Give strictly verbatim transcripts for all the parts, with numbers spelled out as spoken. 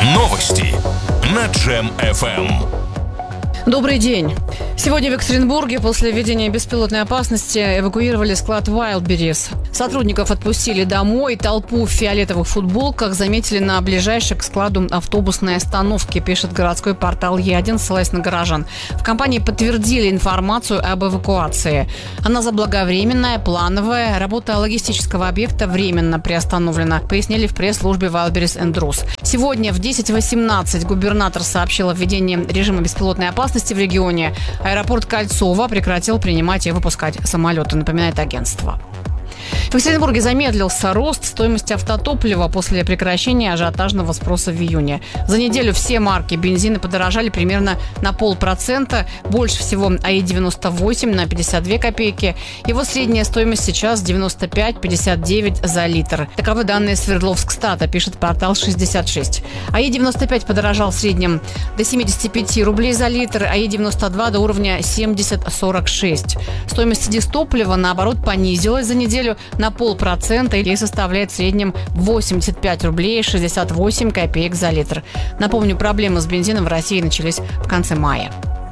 Новости на Джем эф эм. Добрый день. Сегодня в Екатеринбурге после введения беспилотной опасности эвакуировали склад Wildberries. Сотрудников отпустили домой. Толпу в фиолетовых футболках заметили на ближайшей к складу автобусной остановке, пишет городской портал Е один, ссылаясь на горожан. В компании подтвердили информацию об эвакуации. Она заблаговременная, плановая. Работа логистического объекта временно приостановлена, пояснили в пресс-службе Wildberries энд Рус. Сегодня в десять восемнадцать губернатор сообщил о введении режима беспилотной опасности в регионе. Аэропорт Кольцово прекратил принимать и выпускать самолеты, напоминает агентство. В Екатеринбурге замедлился рост стоимости автотоплива после прекращения ажиотажного спроса в июне. За неделю все марки бензина подорожали примерно на полпроцента. Больше всего АИ девяносто восемь на пятьдесят две копейки. Его средняя стоимость сейчас девяносто пять пятьдесят девять за литр. Таковы данные Свердловскстата, пишет портал шестьдесят шесть. АИ девяносто пять подорожал в среднем до семьдесят пять рублей за литр, АИ девяносто два до уровня семьдесят сорок шесть. Стоимость дистоплива, наоборот, понизилась за неделю на полпроцента и составляет в среднем восемьдесят пять рублей шестьдесят восемь копеек за литр. Напомню, проблемы с бензином в России начались в конце мая.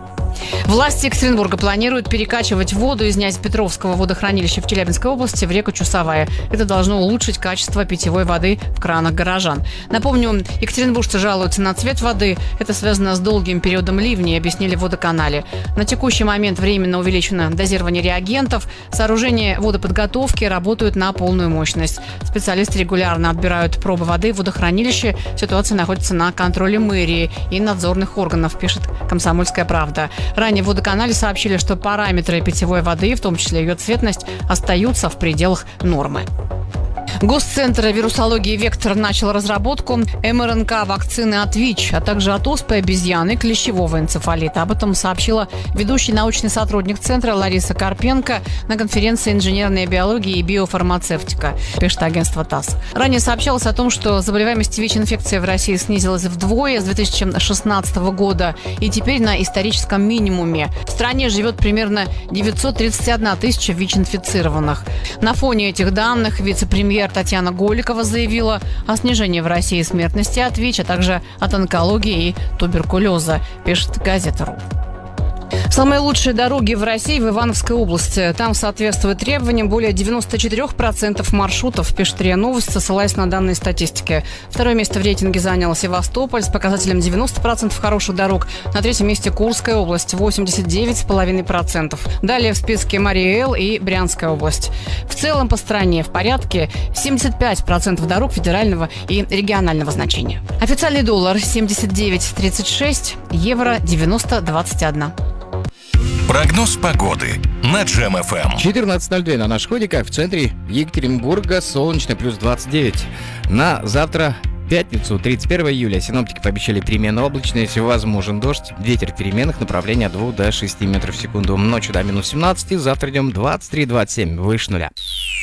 Власти Екатеринбурга планируют перекачивать воду из Нязепетровского водохранилища в Челябинской области в реку Чусовая. Это должно улучшить качество питьевой воды в кранах горожан. Напомню, екатеринбуржцы жалуются на цвет воды. Это связано с долгим периодом ливней, объяснили в водоканале. На текущий момент временно увеличено дозирование реагентов. Сооружения водоподготовки работают на полную мощность. Специалисты регулярно отбирают пробы воды в водохранилище. Ситуация находится на контроле мэрии и надзорных органов, пишет «Комсомольская правда». Ранее в водоканале сообщили, что параметры питьевой воды, в том числе ее цветность, остаются в пределах нормы. Госцентр вирусологии «Вектор» начал разработку эм эр эн ка вакцины от ВИЧ, а также от оспы обезьяны и клещевого энцефалита. Об этом сообщила ведущий научный сотрудник центра Лариса Карпенко на конференции «Инженерная биология и биофармацевтика», пишет агентство ТАСС. Ранее сообщалось о том, что заболеваемость ВИЧ-инфекцией в России снизилась вдвое с две тысячи шестнадцатого года и теперь на историческом минимуме. В стране живет примерно девятьсот тридцать одна тысяча ВИЧ-инфицированных. На фоне этих данных вице-премьер Татьяна Голикова заявила о снижении в России смертности от ВИЧ, а также от онкологии и туберкулеза, пишет газета.ру. Самые лучшие дороги в России в Ивановской области. Там соответствует требованиям более девяносто четыре процента маршрутов, пишет РИА Новости, ссылаясь на данные статистики. Второе место в рейтинге занял Севастополь с показателем девяносто процентов хороших дорог. На третьем месте Курская область, восемьдесят девять целых пять десятых процента. Далее в списке Марий-Эл и Брянская область. В целом по стране в порядке семьдесят пять процентов дорог федерального и регионального значения. Официальный доллар семьдесят девять тридцать шесть, евро девяносто двадцать один. Прогноз погоды на Джем эф эм. четырнадцать ноль два на наших ходиках в центре Екатеринбурга, солнечно, плюс двадцать девять. На завтра, пятницу, тридцать первого июля, синоптики пообещали переменную облачность, возможен дождь, ветер переменных направлений от двух до шести метров в секунду. Ночью до минус семнадцать, завтра днем двадцать три двадцать семь, выше нуля.